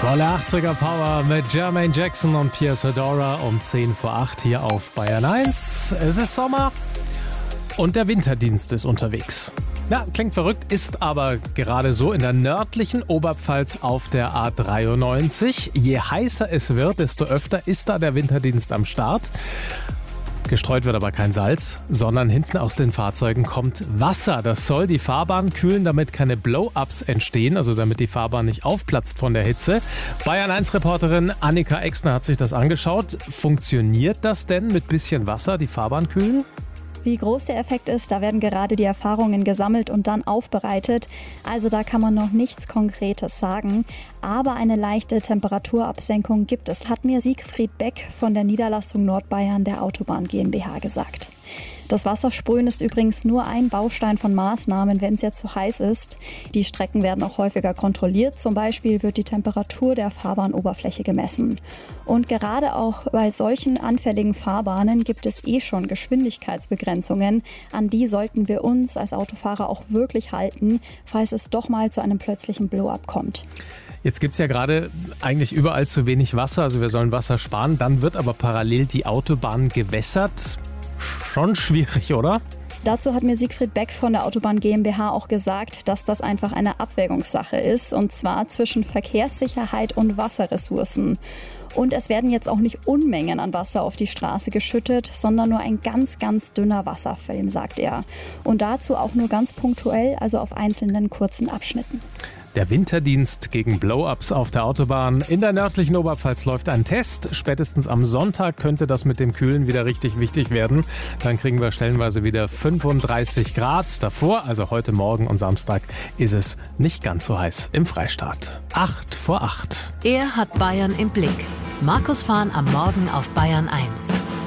Volle 80er Power mit Jermaine Jackson und Pierce Hedora um 10 vor 8 hier auf Bayern 1. Es ist Sommer und der Winterdienst ist unterwegs. Ja, klingt verrückt, ist aber gerade so in der nördlichen Oberpfalz auf der A93. Je heißer es wird, desto öfter ist da der Winterdienst am Start. Gestreut wird aber kein Salz, sondern hinten aus den Fahrzeugen kommt Wasser. Das soll die Fahrbahn kühlen, damit keine Blow-ups entstehen, also damit die Fahrbahn nicht aufplatzt von der Hitze. Bayern 1-Reporterin Annika Exner hat sich das angeschaut. Funktioniert das denn mit bisschen Wasser, die Fahrbahn kühlen? Wie groß der Effekt ist, da werden gerade die Erfahrungen gesammelt und dann aufbereitet. Also da kann man noch nichts Konkretes sagen. Aber eine leichte Temperaturabsenkung gibt es, hat mir Siegfried Beck von der Niederlassung Nordbayern der Autobahn GmbH gesagt. Das Wassersprühen ist übrigens nur ein Baustein von Maßnahmen, wenn es jetzt zu heiß ist. Die Strecken werden auch häufiger kontrolliert. Zum Beispiel wird die Temperatur der Fahrbahnoberfläche gemessen. Und gerade auch bei solchen anfälligen Fahrbahnen gibt es schon Geschwindigkeitsbegrenzungen. An die sollten wir uns als Autofahrer auch wirklich halten, falls es doch mal zu einem plötzlichen Blow-up kommt. Jetzt gibt es ja gerade eigentlich überall zu wenig Wasser, also wir sollen Wasser sparen. Dann wird aber parallel die Autobahn gewässert. Schon schwierig, oder? Dazu hat mir Siegfried Beck von der Autobahn GmbH auch gesagt, dass das einfach eine Abwägungssache ist, und zwar zwischen Verkehrssicherheit und Wasserressourcen. Und es werden jetzt auch nicht Unmengen an Wasser auf die Straße geschüttet, sondern nur ein ganz, ganz dünner Wasserfilm, sagt er. Und dazu auch nur ganz punktuell, also auf einzelnen kurzen Abschnitten. Der Winterdienst gegen Blow-ups auf der Autobahn. In der nördlichen Oberpfalz läuft ein Test. Spätestens am Sonntag könnte das mit dem Kühlen wieder richtig wichtig werden. Dann kriegen wir stellenweise wieder 35 Grad. Davor, also heute Morgen und Samstag, ist es nicht ganz so heiß im Freistaat. 8 vor 8. Er hat Bayern im Blick. Markus Fahn am Morgen auf Bayern 1.